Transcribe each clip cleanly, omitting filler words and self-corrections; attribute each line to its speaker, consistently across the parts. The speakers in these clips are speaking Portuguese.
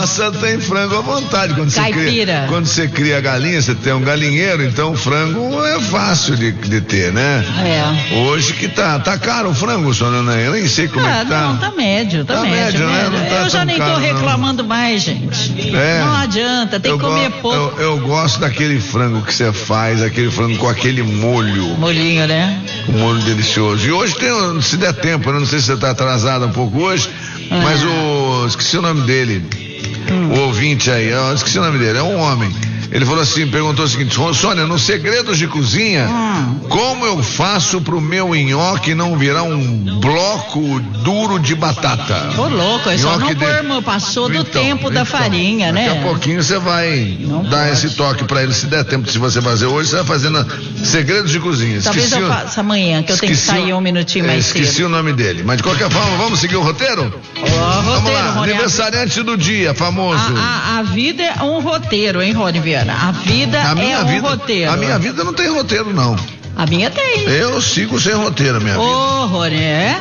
Speaker 1: Nossa, tem frango à vontade.
Speaker 2: Caipira.
Speaker 1: Quando você cria galinha, você tem um galinheiro, então o frango é fácil de ter, né?
Speaker 2: É.
Speaker 1: Hoje que tá caro o frango, Sônia, né? Eu nem sei como é que tá.
Speaker 2: Não, tá médio, tá médio.
Speaker 1: Né? Não tá
Speaker 2: eu já nem tô reclamando mais, gente. Não adianta, tem que comer pouco.
Speaker 1: Eu gosto daquele frango que você faz, aquele frango com aquele molho.
Speaker 2: Molhinho, né?
Speaker 1: Um molho delicioso. E hoje se der tempo, eu não sei se você tá atrasado um pouco hoje, mas esqueci o nome dele. O ouvinte aí, eu esqueci o nome dele, é um homem. Ele falou assim, perguntou o seguinte: Sônia, nos segredos de cozinha, como eu faço pro meu nhoque não virar um bloco duro de batata?
Speaker 2: Ô louco, é só não passou do tempo da farinha, né?
Speaker 1: Daqui a pouquinho você vai dar esse toque pra ele, se der tempo, se você fazer hoje, você vai fazendo segredos de cozinha.
Speaker 2: Talvez eu faça amanhã, que eu tenho que sair um minutinho mais cedo.
Speaker 1: Esqueci o nome dele, mas de qualquer forma, vamos seguir o roteiro?
Speaker 2: Vamos
Speaker 1: lá,
Speaker 2: Rony,
Speaker 1: aniversariante do dia, famoso.
Speaker 2: A vida é um roteiro, hein, Rony Vieira? A vida é um roteiro.
Speaker 1: A minha vida não tem roteiro, não.
Speaker 2: A minha tem.
Speaker 1: Eu sigo sem roteiro, minha vida.
Speaker 2: Ô, Rony,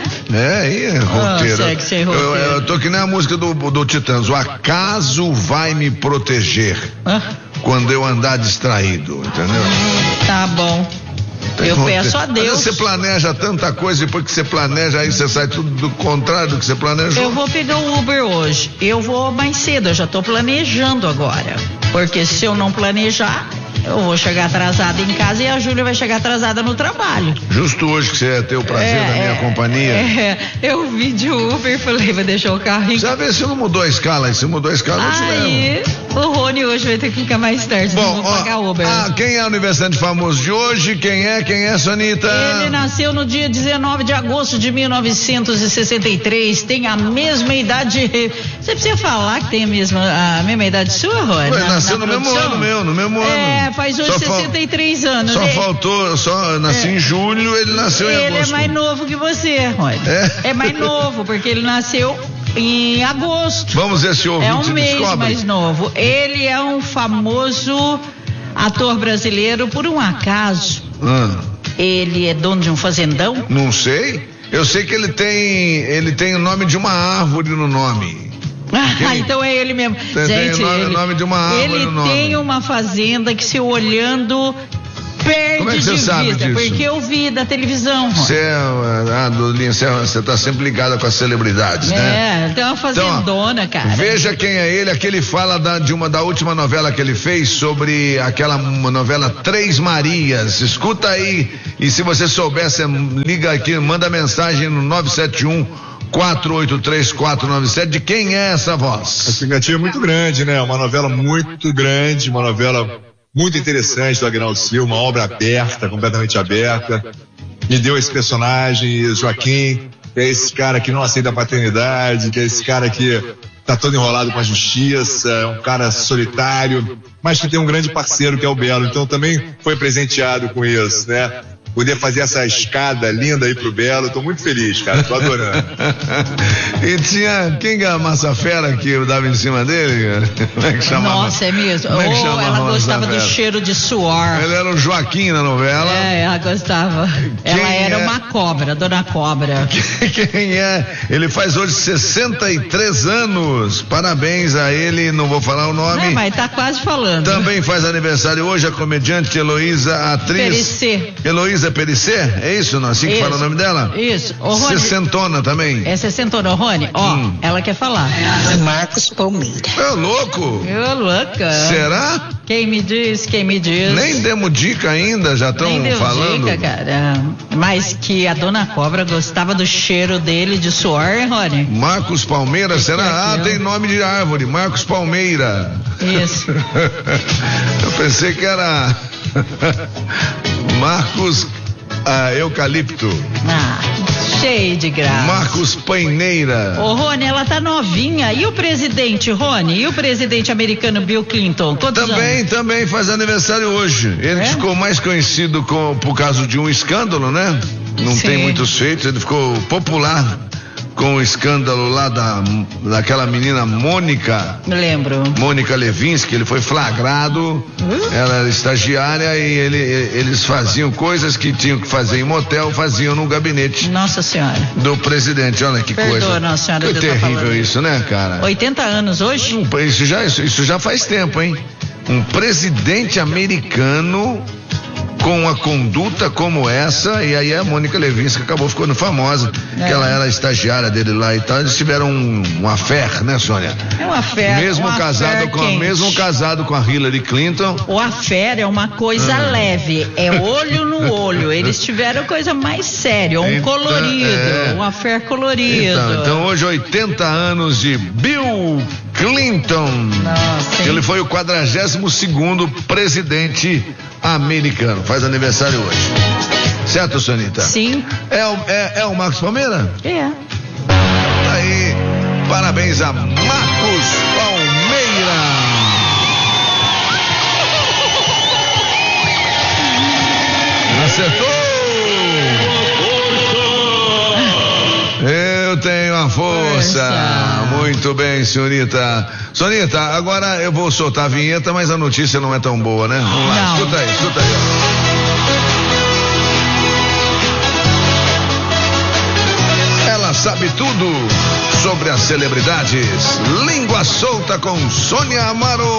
Speaker 1: roteiro.
Speaker 2: Segue sem roteiro.
Speaker 1: Eu tô que nem a música do Titãs. O acaso vai me proteger quando eu andar distraído, entendeu?
Speaker 2: Tá bom. Eu peço a Deus.
Speaker 1: Mas você planeja tanta coisa e depois que você planeja, aí você sai tudo do contrário do que você planejou.
Speaker 2: Eu vou pegar o Uber hoje. Eu vou mais cedo, eu já tô planejando agora. Porque se eu não planejar, eu vou chegar atrasada em casa e a Júlia vai chegar atrasada no trabalho.
Speaker 1: Justo hoje que você ia ter o prazer da minha companhia.
Speaker 2: Eu vi de Uber e falei, vou deixar o carro em casa.
Speaker 1: Já vê se não mudou a escala, se mudou a escala, eu te levo.
Speaker 2: O Rony hoje vai ter que ficar mais tarde, não vou pagar Uber.
Speaker 1: Quem é o aniversariante famoso de hoje? Quem é, Sonita?
Speaker 2: Ele nasceu no dia 19 de agosto de 1963, tem a mesma idade. Você precisa falar que tem a mesma idade sua, Rony?
Speaker 1: Nasceu no mesmo ano.
Speaker 2: Faz hoje 63 anos.
Speaker 1: Nasci em julho, ele nasceu em agosto.
Speaker 2: Ele é mais novo que você, Rony. É mais novo, porque ele nasceu em agosto.
Speaker 1: Vamos ver se o ouvinte
Speaker 2: descobre. É um mês mais novo. Ele é um famoso ator brasileiro, por um acaso. Ele é dono de um fazendão?
Speaker 1: Não sei. Eu sei que ele tem o nome de uma árvore no nome.
Speaker 2: Então é ele mesmo.
Speaker 1: Gente, o nome de uma árvore no nome.
Speaker 2: Ele tem uma fazenda que, se olhando, perde
Speaker 1: Como é que você sabe disso?
Speaker 2: Porque eu vi da televisão.
Speaker 1: Você tá sempre ligada com as celebridades, né?
Speaker 2: Tem uma fazendona, cara.
Speaker 1: Veja quem é ele. Aqui ele fala da última novela que ele fez, sobre aquela novela Três Marias. Escuta aí, e se você souber, você liga aqui, manda mensagem no 971-483-497, de quem é essa voz?
Speaker 3: A expectativa é muito grande, né? Uma novela muito grande, uma novela muito interessante do Aguinaldo Silva, uma obra aberta, completamente aberta. Me deu esse personagem, Joaquim, que é esse cara que não aceita a paternidade, que é esse cara que tá todo enrolado com a justiça, é um cara solitário, mas que tem um grande parceiro que é o Belo. Então também foi presenteado com isso, né? Poder fazer essa escada linda aí pro Belo, tô muito feliz, cara, tô adorando.
Speaker 1: E tinha, quem é a Massa Fera que dava em cima dele? Como é que chamava?
Speaker 2: Nossa, é mesmo. Ela gostava do cheiro de suor.
Speaker 1: Ele era o Joaquim na novela.
Speaker 2: Ela gostava. Ela era uma cobra, Dona Cobra.
Speaker 1: Quem é? Ele faz hoje 63 anos. Parabéns a ele, não vou falar o nome.
Speaker 2: Mas tá quase falando.
Speaker 1: Também faz aniversário hoje a comediante Heloísa, atriz. Heloísa Perissé, é isso, não? Assim que fala o nome dela?
Speaker 2: Isso.
Speaker 1: Sessentona também.
Speaker 2: É sessentona, Rony. Ela quer falar.
Speaker 4: Marcos Palmeira.
Speaker 1: É louco?
Speaker 2: Louca.
Speaker 1: Será?
Speaker 2: Quem me diz?
Speaker 1: Nem demos dica ainda, já estão falando.
Speaker 2: Nem deu dica, cara. Mas que a Dona Cobra gostava do cheiro dele de suor, hein, Rony?
Speaker 1: Marcos Palmeira, será? Tem nome de árvore, Marcos Palmeira.
Speaker 2: Isso.
Speaker 1: Eu pensei que era Marcos Eucalipto.
Speaker 2: Cheio de graça.
Speaker 1: Marcos Paineira.
Speaker 2: Ô, Rony, ela tá novinha. E o presidente, Rony? E o presidente americano Bill Clinton?
Speaker 1: Também faz aniversário hoje. Ele ficou mais conhecido por causa de um escândalo, né? Não tem muitos feitos. Ele ficou popular com o escândalo lá daquela menina Mônica.
Speaker 2: Lembro.
Speaker 1: Mônica Levinsky, ele foi flagrado, ela era estagiária e eles faziam coisas que tinham que fazer em motel, faziam no gabinete.
Speaker 2: Nossa Senhora.
Speaker 1: Do presidente, olha que
Speaker 2: Perdoa,
Speaker 1: coisa.
Speaker 2: Nossa Senhora,
Speaker 1: Foi terrível isso, né, cara?
Speaker 2: 80 anos hoje?
Speaker 1: Isso já faz tempo, hein? Um presidente americano com uma conduta como essa, e aí a Mônica Levinsky acabou ficando famosa, que ela era estagiária dele lá e tal. Eles tiveram um affair, né, Sônia?
Speaker 2: É um affair.
Speaker 1: Mesmo casado com a Hillary Clinton.
Speaker 2: O affair é uma coisa leve, é olho no olho. Eles tiveram coisa mais séria, colorido, um affair colorido.
Speaker 1: Então hoje 80 anos de Bill Clinton.
Speaker 2: Nossa,
Speaker 1: ele foi o 42º presidente americano. Faz aniversário hoje. Certo, Sonita?
Speaker 2: Sim.
Speaker 1: É o Marcos Palmeira?
Speaker 2: É.
Speaker 1: Aí, parabéns a Marcos Palmeira. Acertou! Eu tenho a força. Muito bem, senhorita. Sonita, agora eu vou soltar a vinheta, mas a notícia não é tão boa, né? Vamos lá,
Speaker 2: não.
Speaker 1: Escuta aí. Ela sabe tudo sobre as celebridades. Língua solta com Sônia Amaro.